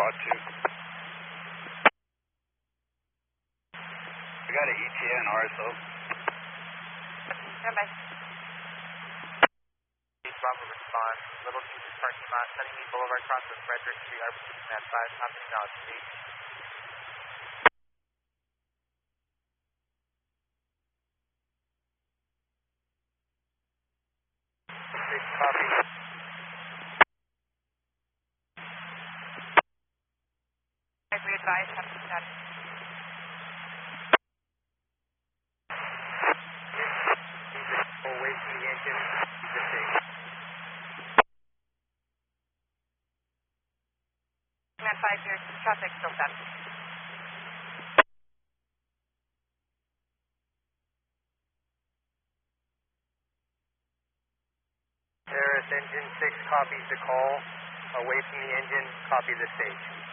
Squad 2. We got an ETA and RSO. Stand by. Bravo respond. Little Jesus parking lot, Sunny Mead Boulevard, cross with Frederick Street, RPC Command 5, happening now at stage. Copy. As we advise, have to start. Away from the engine, the stage. Command 5 here, traffic still set. Terrace engine 6 copies the call. Away from the engine, copy the stage.